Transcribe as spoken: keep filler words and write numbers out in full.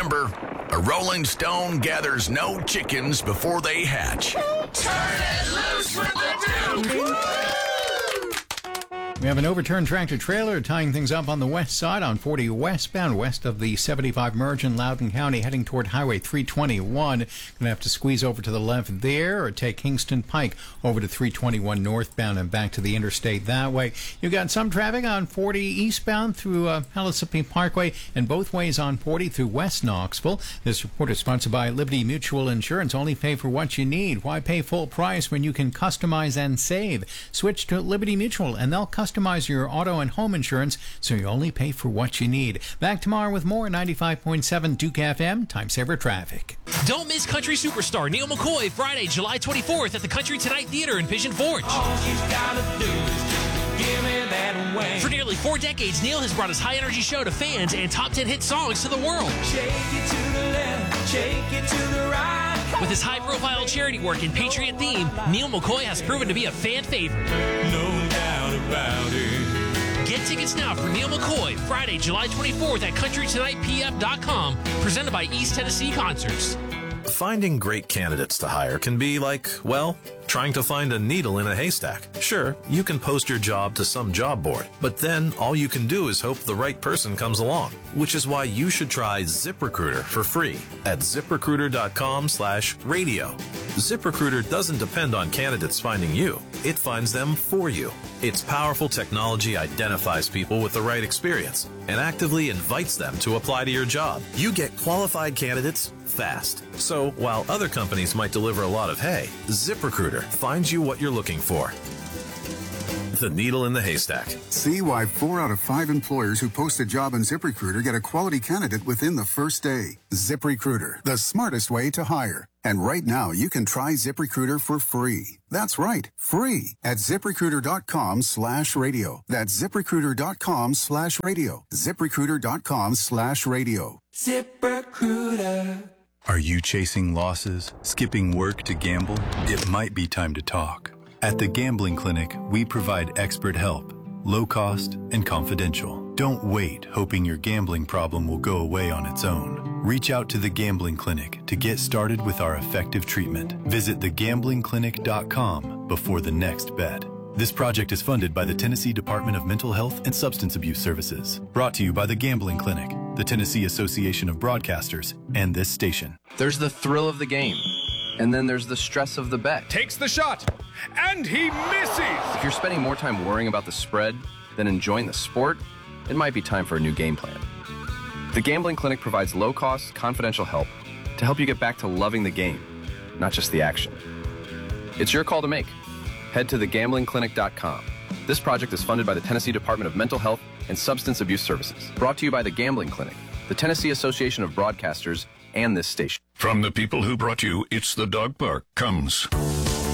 Remember, a Rolling Stone gathers no chickens before they hatch. Turn it loose with the Duke! We have an overturned tractor trailer tying things up on the west side on forty westbound, west of the seventy-five merge in Loudoun County, heading toward Highway three twenty-one. Going to have to squeeze over to the left there or take Kingston Pike over to three twenty-one northbound and back to the interstate that way. You've got some traffic on forty eastbound through uh, Pellissippi Parkway and both ways on forty through West Knoxville. This report is sponsored by Liberty Mutual Insurance. Only pay for what you need. Why pay full price when you can customize and save? Switch to Liberty Mutual and they'll customize your auto and home insurance so you only pay for what you need. Back tomorrow with more ninety-five point seven Duke F M Time Saver Traffic. Don't miss country superstar Neil McCoy Friday, July twenty-fourth at the Country Tonight Theater in Pigeon Forge. All you gotta do is just give me that way. For nearly four decades, Neil has brought his high-energy show to fans and top ten hit songs to the world. Shake it to the left, shake it to the right. With his high-profile charity work and Patriot theme, Neil McCoy has proven to be a fan favorite. No doubt about it. Get tickets now for Neil McCoy Friday, July twenty-fourth at country tonight p f dot com, presented by East Tennessee Concerts. Finding great candidates to hire can be like, well, trying to find a needle in a haystack. Sure, you can post your job to some job board, but then all you can do is hope the right person comes along, which is why you should try ZipRecruiter for free at ZipRecruiter.com slash radio. ZipRecruiter doesn't depend on candidates finding you. It finds them for you. Its powerful technology identifies people with the right experience and actively invites them to apply to your job. You get qualified candidates fast. So while other companies might deliver a lot of hay, ZipRecruiter finds you what you're looking for. The needle in the haystack. See why four out of five employers who post a job on ZipRecruiter get a quality candidate within the first day. ZipRecruiter, the smartest way to hire. And right now, you can try ZipRecruiter for free. That's right, free at ZipRecruiter.com slash radio. That's ZipRecruiter.com slash radio. ZipRecruiter.com slash radio. ZipRecruiter. Are you chasing losses, skipping work to gamble? It might be time to talk. At the Gambling Clinic, we provide expert help, low cost and confidential. Don't wait hoping your gambling problem will go away on its own. Reach out to the Gambling Clinic to get started with our effective treatment. Visit the gambling clinic dot com before the next bet. This project is funded by the Tennessee Department of Mental Health and Substance Abuse Services. Brought to you by the Gambling Clinic, the Tennessee Association of Broadcasters, and this station. There's the thrill of the game, and then there's the stress of the bet. Takes the shot, and he misses! If you're spending more time worrying about the spread than enjoying the sport, it might be time for a new game plan. The Gambling Clinic provides low-cost, confidential help to help you get back to loving the game, not just the action. It's your call to make. Head to the gambling clinic dot com. This project is funded by the Tennessee Department of Mental Health and Substance Abuse Services. Brought to you by the Gambling Clinic, the Tennessee Association of Broadcasters, and this station. From the people who brought you It's the Dog Park comes